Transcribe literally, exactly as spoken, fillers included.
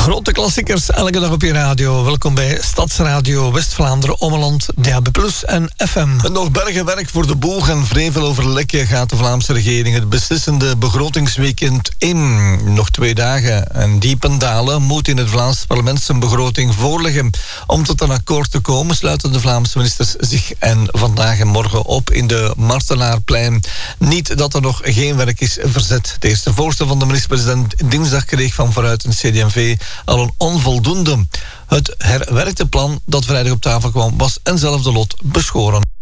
Grote klassiekers, elke dag op je radio. Welkom bij Stadsradio West-Vlaanderen, Ommeland, D A B plus en F M. Nog bergenwerk voor de boeg en vrevel over lekken gaat de Vlaamse regering het beslissende begrotingsweekend in. Nog twee dagen en Diepen Dalen moet in het Vlaams parlement zijn begroting voorleggen. Om tot een akkoord te komen sluiten de Vlaamse ministers zich en vandaag en morgen op in de Martelaarplein. Niet dat er nog geen werk is verzet. Het eerste voorstel van de minister-president dinsdag kreeg van vooruit een C D en V al een onvoldoende. Het herwerkte plan dat vrijdag op tafel kwam was eenzelfde lot beschoren.